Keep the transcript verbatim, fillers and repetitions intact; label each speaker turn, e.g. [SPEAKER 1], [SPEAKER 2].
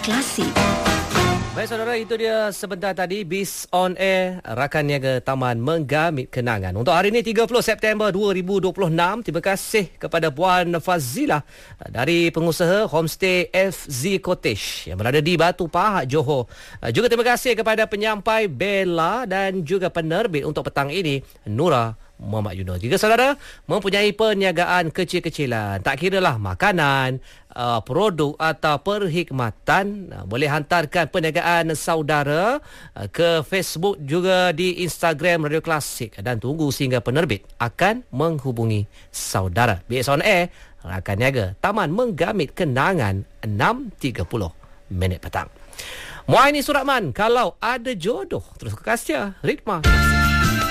[SPEAKER 1] Klasik.
[SPEAKER 2] Baik saudara, itu dia sebentar tadi Bis on Air, rakan niaga Taman Menggamit Kenangan. Untuk hari ini tiga puluh September dua ribu dua puluh enam, terima kasih kepada Puan Fazilah dari pengusaha Homestay F Z Cottage yang berada di Batu Pahat, Johor. Juga terima kasih kepada penyampai Bella dan juga penerbit untuk petang ini, Nura Muhammad Yunus. Jika saudara mempunyai perniagaan kecil-kecilan, tak kiralah makanan, uh, produk atau perkhidmatan, uh, boleh hantarkan perniagaan saudara uh, ke Facebook juga di Instagram Radio Klasik dan tunggu sehingga penerbit akan menghubungi saudara. B S on Air, rakan niaga Taman Menggamit Kenangan, enam tiga puluh minit petang. Muaini Suratman, kalau ada jodoh terus kekasih Ritma.